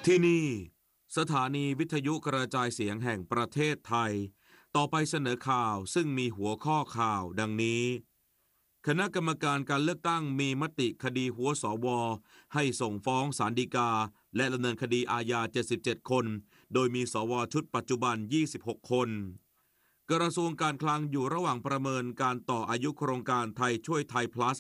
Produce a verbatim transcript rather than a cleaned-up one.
ที่นี่สถานีวิทยุกระจายเสียงแห่งประเทศไทยต่อไปเสนอข่าวซึ่งมีหัวข้อข่าวดังนี้คณะกรรมการการเลือกตั้งมีมติคดีหัวสวให้ส่งฟ้องศาลฎีกาและดำเนินคดีอาญาเจ็ดสิบเจ็ดคนโดยมีสวชุดปัจจุบันยี่สิบหกคนกระทรวงการคลังอยู่ระหว่างประเมินการต่ออายุโครงการไทยช่วยไทย plus